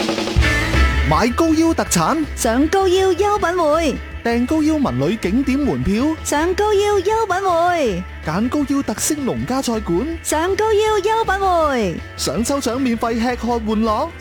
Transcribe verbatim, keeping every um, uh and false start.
買高腰特產， 上高腰優品匯， 訂高腰文旅景點門票， 上高腰優品匯， 揀高腰特色農家菜館， 上高腰優品匯， 想抽獎免費吃喝玩樂，